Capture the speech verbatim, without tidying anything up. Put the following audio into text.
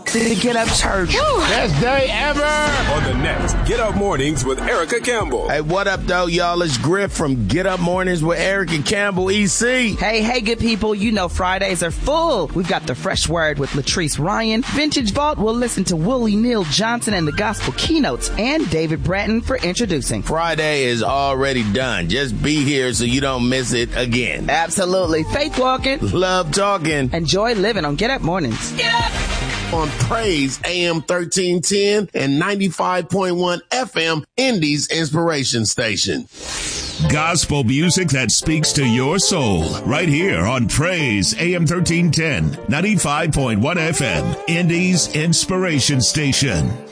The Get Up Church. Woo. Best day ever. On the next Get Up Mornings with Erica Campbell. Hey, what up, though, y'all? It's Griff from Get Up Mornings with Erica Campbell, E C. Hey, hey, good people. You know Fridays are full. We've got the Fresh Word with Latrice Ryan. Vintage Vault, we'll listen to Willie Neal Johnson and the Gospel Keynotes, and David Bratton for introducing. Friday is already done. Just be here so you don't miss it again. Absolutely. Faith walking. Love talking. Enjoy living on Get Up Mornings. Get up! On Praise A M thirteen ten and ninety-five point one F M, Indy's Inspiration Station. Gospel music that speaks to your soul. Right here on Praise A M thirteen ten, ninety-five point one F M, Indy's Inspiration Station.